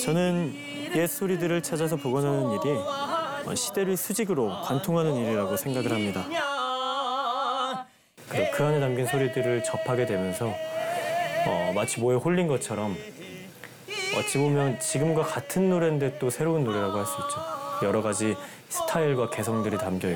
저는 옛 소리들을 찾아서 복원하는 일이 시대를 수직으로 관통하는 일이라고 생각을 합니다. 그리고 그 안에 담긴 소리들을 접하게 되면서 마치 뭐에 홀린 것처럼 어찌 보면 지금과 같은 노래인데 또 새로운 노래라고 할 수 있죠. 여러 가지 스타일과 개성들이 담겨